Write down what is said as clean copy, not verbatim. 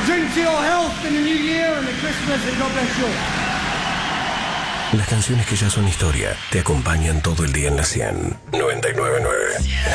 Drink to your health in the new year and the Christmas and God bless you. Las canciones que ya son historia te acompañan todo el día en la 100. 99.9.